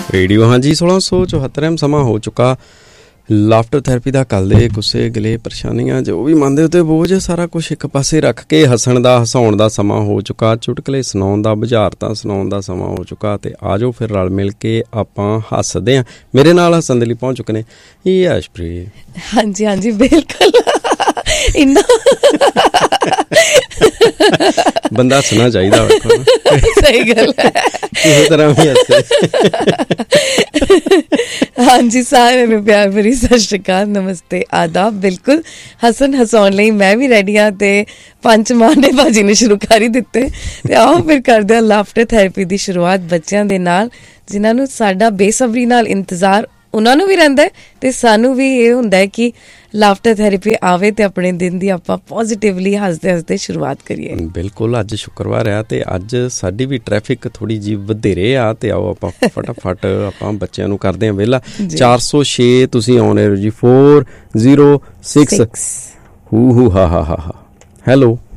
Radio ਹਾਂਜੀ 1674 ਸਮਾਂ ਹੋ ਚੁੱਕਾ ਲਾਫਟਰ ਥੈਰੇਪੀ ਦਾ। ਕੱਲ ਦੇ ਗੁੱਸੇ ਗਿਲੇ ਪਰੇਸ਼ਾਨੀਆਂ ਜੋ ਵੀ ਮੰਨਦੇ ਉੱਤੇ ਬੋਝ ਸਾਰਾ ਕੁਛ ਇੱਕ ਪਾਸੇ ਰੱਖ ਕੇ ਹੱਸਣ ਦਾ ਹਸਾਉਣ ਦਾ ਸਮਾਂ ਹੋ ਚੁੱਕਾ। ਚੁਟਕਲੇ ਸੁਣਾਉਣ ਦਾ ਬੁਝਾਰਤਾਂ ਸੁਣਾਉਣ ਦਾ ਸਮਾਂ ਹੋ ਚੁੱਕਾ। ਤੇ ਆ ਜਾਓ ਫਿਰ ਰਲ ਮਿਲ ਕੇ ਆਪਾਂ ਹੱਸਦੇ ਹਾਂ। ਮੇਰੇ ਨਾਲ ਹੱਸਣ ਦੇ ਲਈ ਪਹੁੰਚ ਚੁੱਕੇ ਨੇ ਯਸ਼ਪ੍ਰੀਤ। ਹਾਂਜੀ ਹਾਂਜੀ ਬਿਲਕੁਲ ਇੰਨਾ ਬੰਦਾ ਹੱਸਣਾ ਚਾਹੀਦਾ ਵੇਖੋ। ਸਹੀ ਗੱਲ ਹੈ। ਕਿਸੇ ਤਰ੍ਹਾਂ ਵੀ ਹੱਸੇ। ਹਾਂਜੀ ਸਾਰਿਆਂ ਨੂੰ ਪਿਆਰ ਭਰੀ ਸਤਿ ਸ਼੍ਰੀ ਅਕਾਲ, ਨਮਸਤੇ, ਆਦਾਬ। ਬਿਲਕੁਲ ਹੱਸਣ ਹਸਾਉਣ ਲਈ ਮੈਂ ਵੀ ਰੈਡੀ ਹਾਂ ਤੇ ਪੰਜ ਮਾਰਨੇ ਭਾਜੀ ਨੇ ਸ਼ੁਰੂ ਕਰ ਹੀ ਦਿੱਤੇ। ਤੇ ਆਓ ਫਿਰ ਕਰਦੇ ਹਾਂ ਲਾਫਟਰ ਥੈਰੇਪੀ ਦੀ ਸ਼ੁਰੂਆਤ ਬੱਚਿਆਂ ਦੇ ਨਾਲ, ਜਿਨ੍ਹਾਂ ਨੂੰ ਸਾਡਾ ਬੇਸਬਰੀ ਨਾਲ ਇੰਤਜ਼ਾਰ ਉਹਨਾਂ ਨੂੰ ਵੀ ਰਹਿੰਦਾ ਤੇ ਸਾਨੂੰ ਵੀ ਇਹ ਹੁੰਦਾ ਹੈ ਕਿ ਲਾਫਟਰ ਥੈਰੇਪੀ ਆਵੇ ਤੇ ਆਪਣੇ ਦਿਨ ਦੀ ਆਪਾਂ ਪੋਜ਼ੀਟਿਵਲੀ ਹੱਸਦੇ ਹੱਸਦੇ ਸ਼ੁਰੂਆਤ ਕਰੀਏ। ਬਿਲਕੁਲ ਅੱਜ ਸ਼ੁੱਕਰਵਾਰ ਆ ਤੇ ਅੱਜ ਸਾਡੀ ਵੀ ਟ੍ਰੈਫਿਕ ਥੋੜ੍ਹੀ ਜਿਹੀ ਵਧੇਰੇ ਆ ਤੇ ਆਓ ਆਪਾਂ ਫਟਾਫਟ ਆਪਾਂ ਬੱਚਿਆਂ ਨੂੰ ਕਰਦੇ ਹਾਂ ਵਿਹਲਾ। 406 ਤੁਸੀਂ ਆਉਣੇ ਜੀ 406 ਹੂ ਹਾ ਹਾ ਹਾ ਹਾ। ਹੈਲੋ